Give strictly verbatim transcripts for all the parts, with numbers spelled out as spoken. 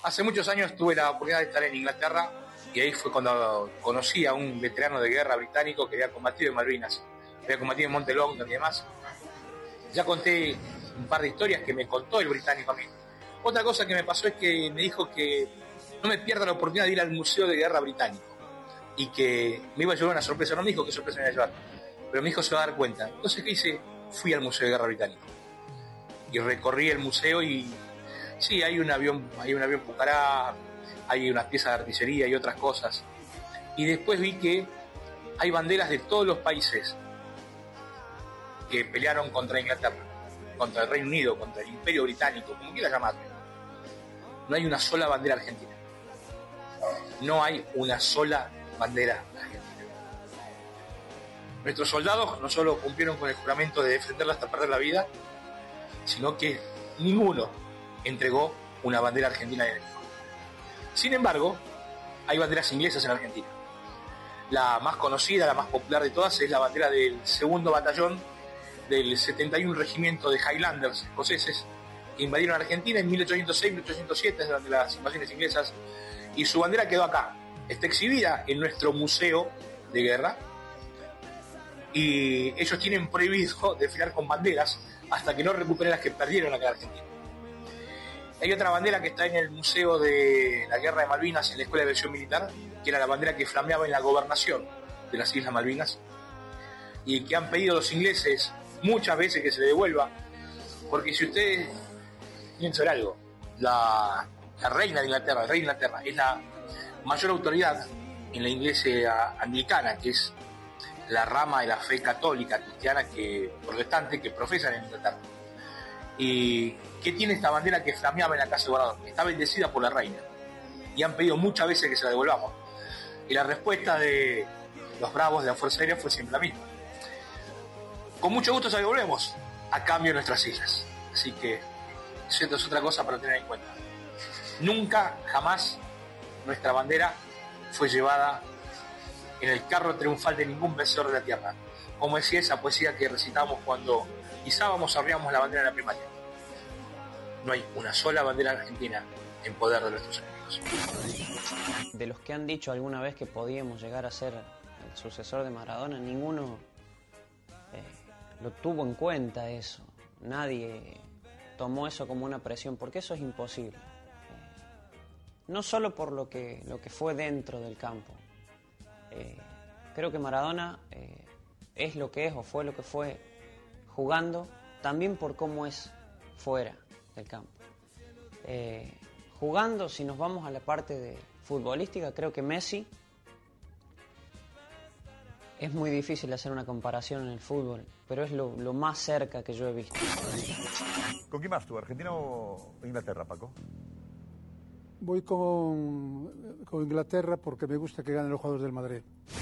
Hace muchos años tuve la oportunidad de estar en Inglaterra y ahí fue cuando conocí a un veterano de guerra británico que había combatido en Malvinas, había combatido en Monte Longdon y demás. Ya conté un par de historias que me contó el británico a mí. Otra cosa que me pasó es que me dijo que no me pierda la oportunidad de ir al Museo de Guerra Británico y que me iba a llevar una sorpresa. No me dijo qué sorpresa me iba a llevar, pero mi hijo se va a dar cuenta. Entonces, ¿qué hice? Fui al Museo de Guerra Británico y recorrí el museo y sí, hay un avión, hay un avión Pucará, hay unas piezas de artillería y otras cosas. Y después vi que hay banderas de todos los países que pelearon contra Inglaterra, contra el Reino Unido, contra el Imperio Británico, como quieras llamarlo. No hay una sola bandera argentina. No hay una sola bandera argentina. Nuestros soldados no solo cumplieron con el juramento de defenderla hasta perder la vida, sino que ninguno entregó una bandera argentina de enemigo. Sin embargo, hay banderas inglesas en Argentina. La más conocida, la más popular de todas, es la bandera del segundo batallón del setenta y uno Regimiento de Highlanders escoceses que invadieron Argentina en mil ochocientos seis mil ochocientos siete durante las invasiones inglesas, y su bandera quedó acá. Está exhibida en nuestro museo de guerra y ellos tienen prohibido desfilar con banderas hasta que no recuperen las que perdieron acá en Argentina. Hay otra bandera que está en el Museo de la Guerra de Malvinas en la Escuela de Aviación Militar, que era la bandera que flameaba en la gobernación de las Islas Malvinas y que han pedido los ingleses muchas veces que se le devuelva, porque si ustedes piensan algo, la, la reina de Inglaterra, el rey de Inglaterra, es la mayor autoridad en la iglesia anglicana, que es la rama de la fe católica cristiana que protestante que profesan en Inglaterra. ¿Y qué tiene esta bandera que flameaba en la casa de gobernador? Está bendecida por la reina y han pedido muchas veces que se la devolvamos, y la respuesta de los bravos de la Fuerza Aérea fue siempre la misma: con mucho gusto se la devolvemos a cambio de nuestras islas. Así que eso es otra cosa para tener en cuenta. Nunca, jamás nuestra bandera fue llevada en el carro triunfal de ningún vencedor de la tierra, como decía esa poesía que recitábamos cuando izábamos, arriamos la bandera en la primaria. No hay una sola bandera argentina en poder de nuestros enemigos. De los que han dicho alguna vez que podíamos llegar a ser el sucesor de Maradona, ninguno eh, lo tuvo en cuenta eso. Nadie tomó eso como una presión, porque eso es imposible. Eh, no solo por lo que, lo que fue dentro del campo. Eh, creo que Maradona eh, es lo que es o fue lo que fue jugando, también por cómo es fuera del campo. Eh, jugando, si nos vamos a la parte de futbolística, creo que Messi, es muy difícil hacer una comparación en el fútbol, pero es lo, lo más cerca que yo he visto. ¿Con quién vas tú, Argentina o Inglaterra, Paco? Voy con, con Inglaterra porque me gusta que ganen los jugadores del Madrid.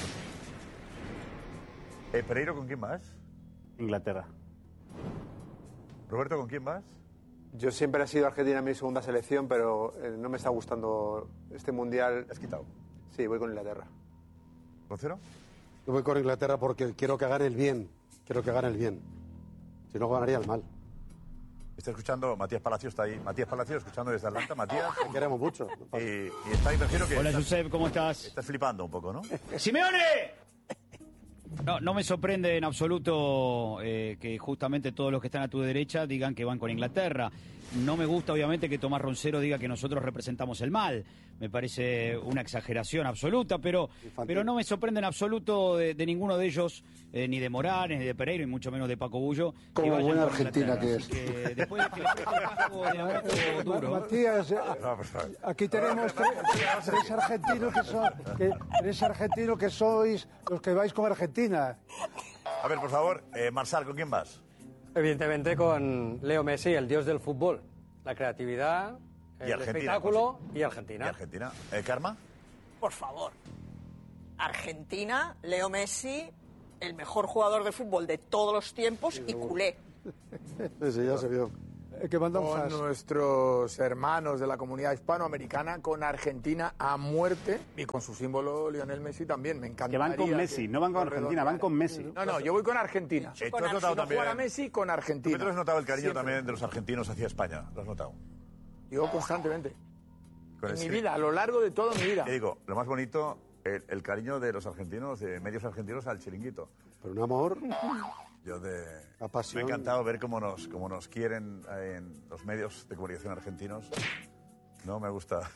Eh, Pereiro, ¿con quién vas? Inglaterra. Roberto, ¿con quién vas? Yo siempre he sido Argentina mi segunda selección, pero eh, no me está gustando este mundial. ¿Has quitado? Sí, voy con Inglaterra. ¿Rocero? Yo voy con Inglaterra porque quiero que gane el bien. Quiero que gane el bien. Si no, ganaría el mal. Está escuchando, Matías Palacios está ahí. Matías Palacios, escuchando desde Atlanta. Matías. Te queremos mucho. Y, y está ahí, prefiero que... Hola, estás, Josep, ¿cómo estás? Estás flipando un poco, ¿no? ¡Simeone! No, no me sorprende en absoluto eh, que justamente todos los que están a tu derecha digan que van con Inglaterra. No me gusta, obviamente, que Tomás Roncero diga que nosotros representamos el mal. Me parece una exageración absoluta, pero, pero no me sorprende en absoluto de, de ninguno de ellos, eh, ni de Morales, ni de Pereiro, y mucho menos de Paco Bullo. Como buena Argentina que es. Que después de que le cueste el pago de abrazo duro. Matías, aquí tenemos tres, tres argentinos que son, que, tres argentinos que sois los que vais con Argentina. A ver, por favor, eh, Marsal, ¿con quién vas? Evidentemente con Leo Messi, el dios del fútbol. La creatividad, el espectáculo y Argentina. Y Argentina. ¿Eh, Karma? Por favor. Argentina, Leo Messi, el mejor jugador de fútbol de todos los tiempos y culé. Ese ya se vio. Que con nuestros hermanos de la comunidad hispanoamericana, con Argentina a muerte y con su símbolo Lionel Messi también. Me encanta. Que van con Messi, no van con Argentina, van con Messi. No, no, yo voy con Argentina. Sí, con tú has notado si no también. fuera Messi, con Argentina. ¿Tú has notado el cariño Siempre. también de los argentinos hacia España? ¿Lo has notado? Yo constantemente. Con En el mi vida, a lo largo de toda mi vida. Te digo, lo más bonito, el, el cariño de los argentinos, de medios argentinos al Chiringuito. Pero un amor. Yo de... La pasión. Me ha encantado ver cómo nos, cómo nos quieren en los medios de comunicación argentinos. No, me gusta.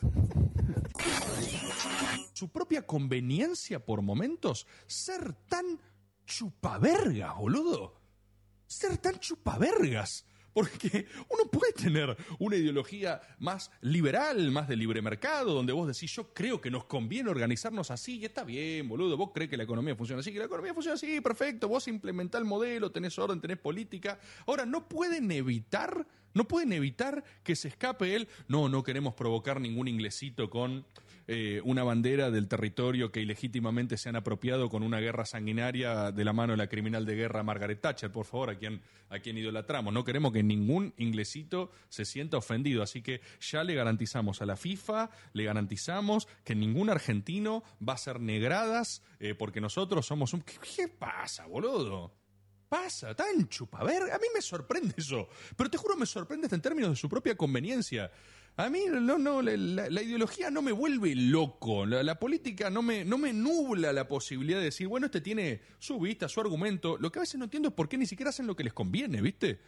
Su propia conveniencia por momentos, ser tan chupavergas, boludo. Ser tan chupavergas. Porque uno puede tener una ideología más liberal, más de libre mercado, donde vos decís, yo creo que nos conviene organizarnos así, y está bien, boludo, vos crees que la economía funciona así, que la economía funciona así, perfecto, vos implementás el modelo, tenés orden, tenés política. Ahora, no pueden evitar, no pueden evitar que se escape él, no, no queremos provocar ningún inglesito con eh, una bandera del territorio que ilegítimamente se han apropiado con una guerra sanguinaria de la mano de la criminal de guerra Margaret Thatcher, por favor, a quien, a quien idolatramos. No queremos que ningún inglesito se sienta ofendido, así que ya le garantizamos a la FIFA, le garantizamos que ningún argentino va a ser negradas, eh, porque nosotros somos un... ¿Qué, qué pasa, boludo? Pasa, tan chupaverga. A mí me sorprende eso, pero te juro me sorprende hasta en términos de su propia conveniencia. A mí no, no, la, la, la ideología no me vuelve loco, la, la política no me, no me nubla la posibilidad de decir, bueno, este tiene su vista, su argumento. Lo que a veces no entiendo es por qué ni siquiera hacen lo que les conviene, ¿viste?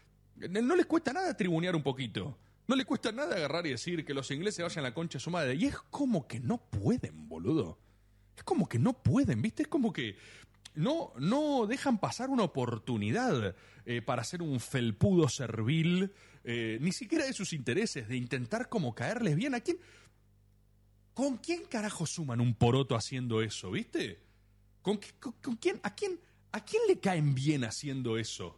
No les cuesta nada tribunear un poquito. No les cuesta nada agarrar y decir que los ingleses vayan a la concha de su madre. Y es como que no pueden, boludo. Es como que no pueden, ¿viste? Es como que no, no dejan pasar una oportunidad eh, para hacer un felpudo servil, eh, ni siquiera de sus intereses, de intentar como caerles bien. ¿A quién? ¿Con quién carajo suman un poroto haciendo eso, viste? ¿Con, con, con quién? ¿A quién? ¿A quién le caen bien haciendo eso?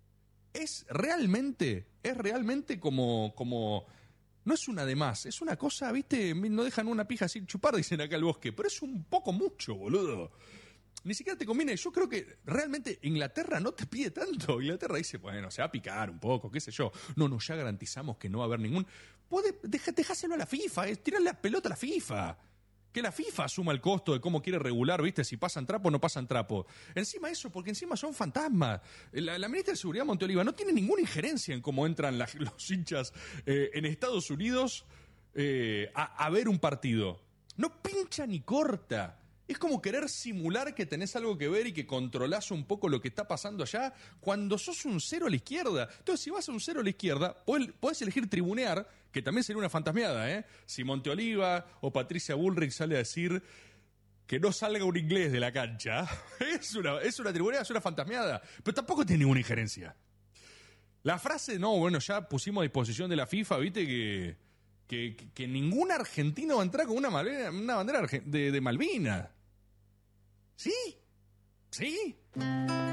Es realmente, es realmente como, como, no es una de más, es una cosa, viste, no dejan una pija sin chupar, dicen acá el bosque, pero es un poco mucho, boludo. Ni siquiera te conviene. Yo creo que realmente Inglaterra no te pide tanto. Inglaterra dice, bueno, se va a picar un poco, qué sé yo. No, no, ya garantizamos que no va a haber ningún... Puede, deja, dejáselo a la FIFA, es tirarle la pelota a la FIFA. Que la FIFA asuma el costo de cómo quiere regular, ¿viste? Si pasan trapo o no pasan trapo. Encima eso, porque encima son fantasmas. La, la ministra de Seguridad, Monteoliva, no tiene ninguna injerencia en cómo entran la, los hinchas eh, en Estados Unidos eh, a, a ver un partido. No pincha ni corta. Es como querer simular que tenés algo que ver y que controlás un poco lo que está pasando allá cuando sos un cero a la izquierda. Entonces, si vas a un cero a la izquierda, podés, podés elegir tribunear, que también sería una fantasmeada, ¿eh? Si Monteoliva o Patricia Bullrich sale a decir que no salga un inglés de la cancha, es una, es una tribuneada, es una fantasmeada, pero tampoco tiene ninguna injerencia. La frase, no, bueno, ya pusimos a disposición de la FIFA, viste, que, que, que, que ningún argentino va a entrar con una, malvena, una bandera de, de Malvinas. ¿Sí? ¿Sí?